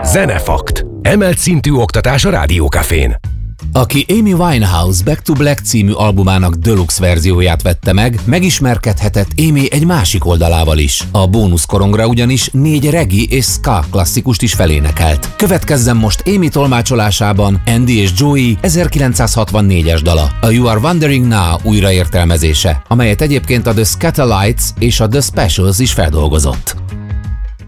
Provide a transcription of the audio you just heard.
Zenefakt. Emelt szintű oktatás a Rádiókafén. Aki Amy Winehouse Back to Black című albumának deluxe verzióját vette meg, megismerkedhetett Amy egy másik oldalával is. A bónuszkorongra ugyanis 4 reggae és ska klasszikust is felénekelt. Következzen most Amy tolmácsolásában Andy és Joey 1964-es dala, a You Are Wondering Now újraértelmezése, amelyet egyébként a The Scatterlights és a The Specials is feldolgozott.